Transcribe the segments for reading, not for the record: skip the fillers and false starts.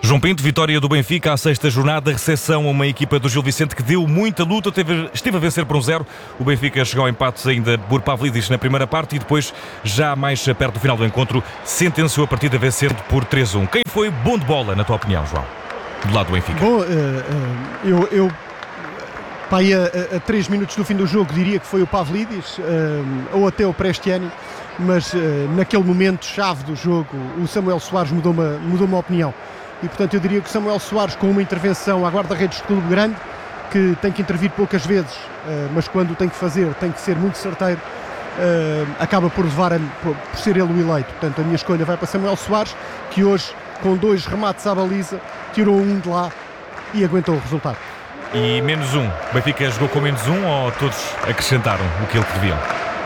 João Pinto, vitória do Benfica à sexta jornada, recepção a uma equipa do Gil Vicente que deu muita luta, esteve a vencer por 1-0. O Benfica chegou ao empate ainda por Pavlidis na primeira parte e depois, já mais perto do final do encontro, sentenciou a partida vencendo por 3-1. Quem foi bom de bola, na tua opinião, João? Do lado do Benfica. Bom, eu para aí a 3 minutos do fim do jogo diria que foi o Pavlidis ou até o Prestiani, mas naquele momento chave do jogo o Samuel Soares mudou uma opinião. E portanto eu diria que o Samuel Soares, com uma intervenção à guarda-redes de clube grande, que tem que intervir poucas vezes, mas quando o tem que fazer tem que ser muito certeiro, acaba por ser ele o eleito. Portanto a minha escolha vai para Samuel Soares, que hoje, com 2 remates à baliza, tirou um de lá e aguentou o resultado. E menos um, o Benfica jogou com menos um ou todos acrescentaram o que deviam?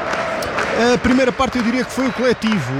A primeira parte eu diria que foi o coletivo,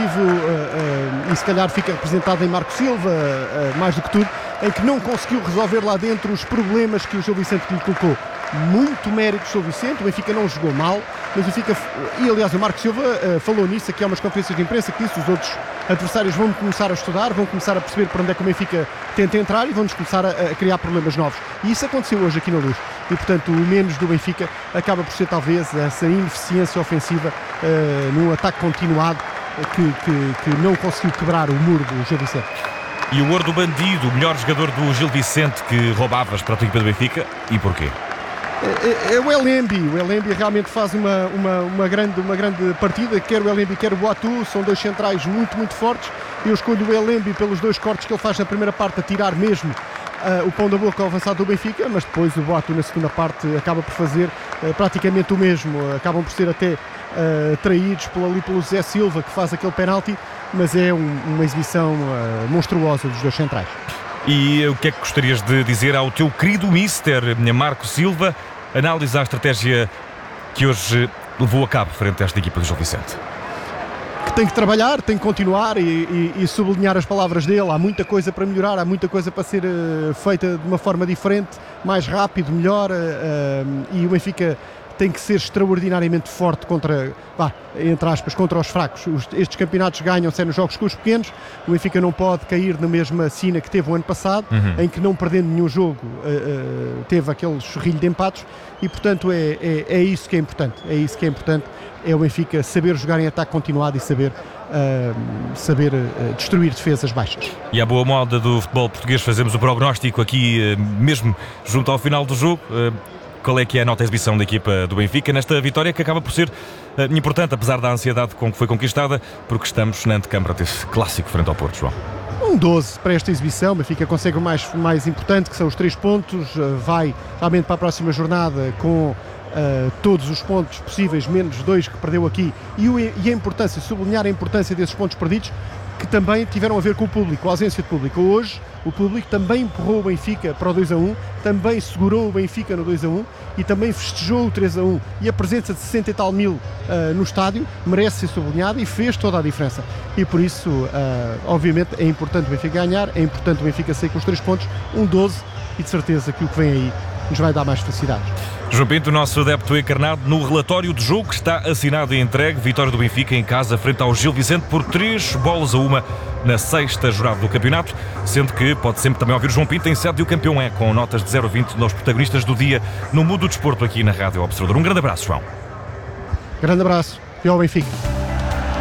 e se calhar fica representado em Marco Silva, mais do que tudo, em que não conseguiu resolver lá dentro os problemas que o Gil Vicente lhe colocou. Muito mérito do Gil Vicente, o Benfica não jogou mal, mas o Benfica, e aliás o Marco Silva falou nisso aqui há umas conferências de imprensa, que disse: os outros adversários vão começar a estudar, vão começar a perceber para onde é que o Benfica tenta entrar e vão-nos começar a criar problemas novos. E isso aconteceu hoje aqui na Luz. E portanto o menos do Benfica acaba por ser talvez essa ineficiência ofensiva num ataque continuado que não conseguiu quebrar o muro do Gil Vicente. E o ouro do bandido, o melhor jogador do Gil Vicente que roubavas para a tua equipa do Benfica, e porquê? É o Elembi. O Elembi realmente faz uma grande partida. Quer o Elembi, quer o Boatu, são 2 centrais muito fortes. Eu escolho o Elembi pelos 2 cortes que ele faz na primeira parte, a tirar mesmo o pão da boca ao avançado do Benfica, mas depois o Boatu na segunda parte acaba por fazer praticamente o mesmo. Acabam por ser até traídos pelo José Silva, que faz aquele penalti, mas é uma exibição monstruosa dos 2 centrais. E o que é que gostarias de dizer ao teu querido mister Marco Silva, análise à estratégia que hoje levou a cabo frente a esta equipa do Gil Vicente? Que tem que trabalhar, tem que continuar e sublinhar as palavras dele. Há muita coisa para melhorar, há muita coisa para ser feita de uma forma diferente, mais rápido, melhor, e o Benfica tem que ser extraordinariamente forte entre aspas, contra os fracos. Estes campeonatos ganham-se nos jogos com os pequenos. O Benfica não pode cair na mesma sina que teve o ano passado, em que, não perdendo nenhum jogo, teve aquele chorrilho de empates, e portanto é isso que é importante. É isso que é importante, é o Benfica saber jogar em ataque continuado e saber destruir defesas baixas. E à boa moda do futebol português, fazemos o prognóstico aqui mesmo junto ao final do jogo. Qual é que é a nota de exibição da equipa do Benfica nesta vitória, que acaba por ser importante, apesar da ansiedade com que foi conquistada, porque estamos na antecâmara desse clássico frente ao Porto, João? 12 para esta exibição. O Benfica consegue o mais importante, que são os 3 pontos, vai realmente para a próxima jornada com todos os pontos possíveis, menos 2 que perdeu aqui, e a importância, sublinhar a importância desses pontos perdidos, que também tiveram a ver com o público, a ausência de público. Hoje o público também empurrou o Benfica para o 2-1, também segurou o Benfica no 2-1 e também festejou o 3-1, e a presença de 60 e tal mil no estádio merece ser sublinhada e fez toda a diferença. E por isso, obviamente, é importante o Benfica ganhar, é importante o Benfica sair com os 3 pontos, 12, e de certeza que o que vem aí nos vai dar mais felicidades. João Pinto, o nosso adepto encarnado, no relatório do jogo que está assinado e entregue: vitória do Benfica em casa frente ao Gil Vicente por 3-1 na sexta jornada do campeonato, sendo que pode sempre também ouvir o João Pinto em sede de O Campeão É, com notas de 0 a 20 nos protagonistas do dia no Mundo do Desporto aqui na Rádio Observador. Um grande abraço, João. Grande abraço e ao Benfica.